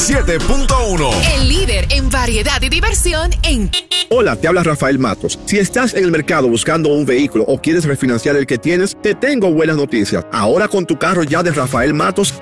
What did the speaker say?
7.1. El líder en variedad y diversión en... Hola, te habla Rafael Matos. Si estás en el mercado buscando un vehículo o quieres refinanciar el que tienes, te tengo buenas noticias. Ahora con tu carro ya de Rafael Matos